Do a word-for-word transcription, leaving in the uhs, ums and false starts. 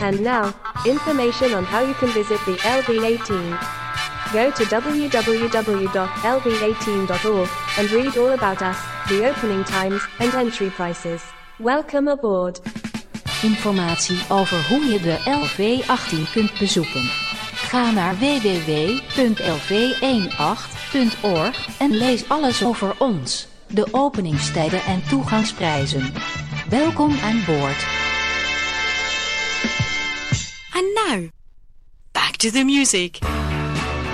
And now, information on how you can visit the L V eighteen. Go to w w w dot l v eighteen dot org and read all about us, the opening times and entry prices. Welcome aboard. Informatie over hoe je de L V achttien kunt bezoeken. Ga naar w w w punt l v achttien punt org en lees alles over ons, de openingstijden en toegangsprijzen. Welkom aan boord. And now, back to the music.